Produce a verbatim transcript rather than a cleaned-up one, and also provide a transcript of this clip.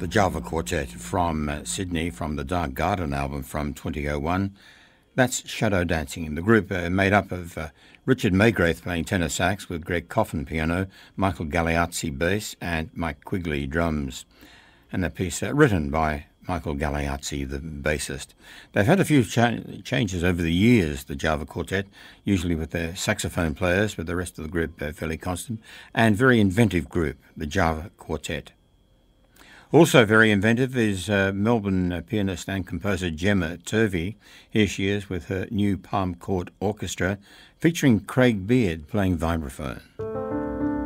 the Java Quartet from uh, Sydney, from the Dark Garden album from twenty oh one. That's Shadow Dancing. The group uh, made up of uh, Richard Maygraith playing tenor sax with Greg Coffin piano, Michael Galeazzi bass and Mike Quigley drums. And a piece uh, written by Michael Galeazzi, the bassist. They've had a few cha- changes over the years, the Java Quartet, usually with their saxophone players, but the rest of the group uh, fairly constant, and very inventive group, the Java Quartet. Also very inventive is uh, Melbourne uh, pianist and composer Gemma Turvey. Here she is with her new Palm Court Orchestra, featuring Craig Beard playing vibraphone.